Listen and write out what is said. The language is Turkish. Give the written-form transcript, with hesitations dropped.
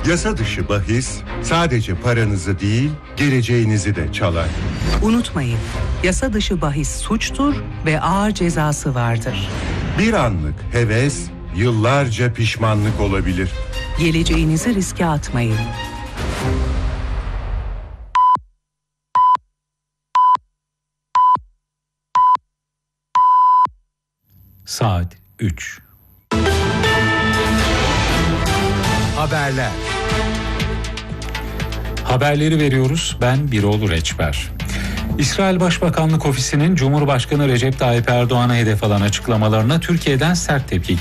Yasa dışı bahis sadece paranızı değil, geleceğinizi de çalar. Unutmayın, yasa dışı bahis suçtur ve ağır cezası vardır. Bir anlık heves, yıllarca pişmanlık olabilir. Geleceğinizi riske atmayın. Saat 3. Haberler. Haberleri veriyoruz. Ben Biroğlu Reçber. İsrail Başbakanlık Ofisi'nin Cumhurbaşkanı Recep Tayyip Erdoğan'a hedef alan açıklamalarına Türkiye'den sert tepki